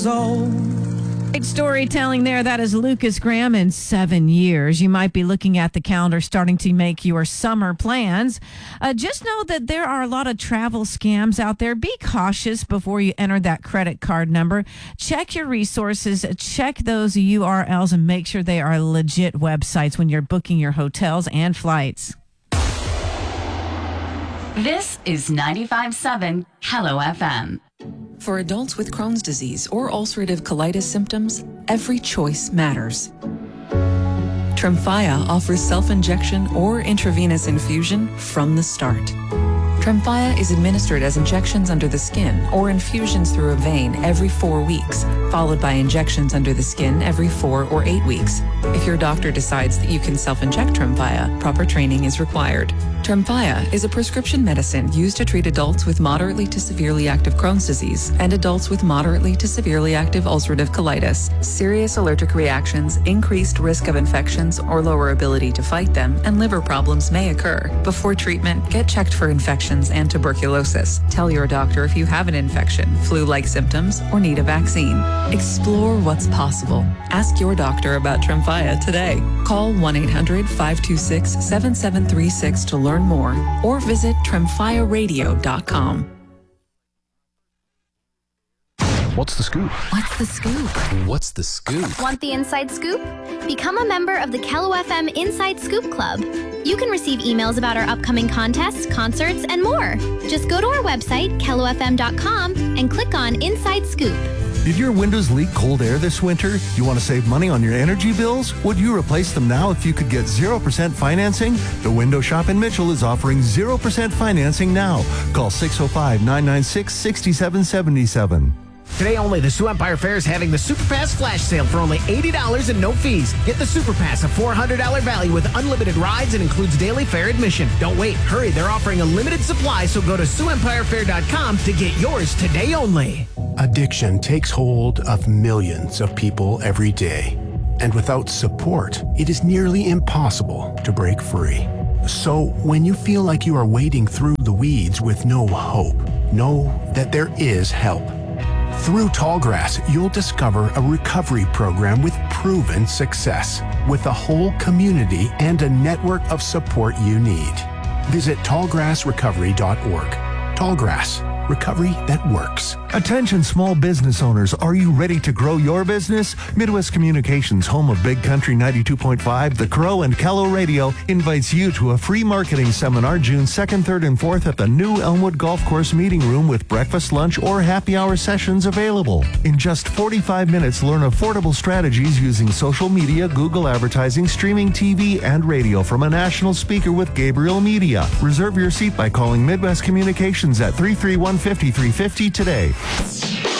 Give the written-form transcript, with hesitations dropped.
years old. Great storytelling there. That is Lucas Graham in 7 years. You might be looking at the calendar starting to make your summer plans. Just know that there are a lot of travel scams out there. Be cautious before you enter that credit card number. Check your resources. Check those URLs and make sure they are legit websites when you're booking your hotels and flights. This is 95.7 Hello FM. For adults with Crohn's disease or ulcerative colitis symptoms, every choice matters. Tremfya offers self-injection or intravenous infusion from the start. Tremfya is administered as injections under the skin or infusions through a vein every 4 weeks, followed by injections under the skin every 4 or 8 weeks. If your doctor decides that you can self-inject Tremfya, proper training is required. Tremfya is a prescription medicine used to treat adults with moderately to severely active Crohn's disease and adults with moderately to severely active ulcerative colitis. Serious allergic reactions, increased risk of infections or lower ability to fight them, and liver problems may occur. Before treatment, get checked for infections and tuberculosis. Tell your doctor if you have an infection, flu-like symptoms, or need a vaccine. Explore what's possible. Ask your doctor about Tremfya today. Call 1-800-526-7736 to learn more, or visit tremfyaradio.com. What's the scoop? What's the scoop? What's the scoop? Want the inside scoop? Become a member of the Kello FM Inside Scoop Club. You can receive emails about our upcoming contests, concerts, and more. Just go to our website, kellofm.com, and click on Inside Scoop. Did your windows leak cold air this winter? You want to save money on your energy bills? Would you replace them now if you could get 0% financing? The Window Shop in Mitchell is offering 0% financing now. Call 605-996-6777. Today only, the Sioux Empire Fair is having the Super Pass flash sale for only $80 and no fees. Get the Super Pass, a $400 value with unlimited rides and includes daily fair admission. Don't wait. Hurry. They're offering a limited supply, so go to SiouxEmpireFair.com to get yours today only. Addiction takes hold of millions of people every day. And without support, it is nearly impossible to break free. So when you feel like you are wading through the weeds with no hope, know that there is help. Through Tallgrass, you'll discover a recovery program with proven success, with a whole community and a network of support you need. Visit tallgrassrecovery.org. Tallgrass, recovery that works. Attention small business owners, are you ready to grow your business? Midwest Communications, home of Big Country 92.5, The Crow, and Kello Radio, invites you to a free marketing seminar June 2nd, 3rd, and 4th at the new Elmwood Golf Course Meeting Room with breakfast, lunch, or happy hour sessions available. In just 45 minutes, learn affordable strategies using social media, Google advertising, streaming TV, and radio from a national speaker with Gabriel Media. Reserve your seat by calling Midwest Communications at 331-5350 today.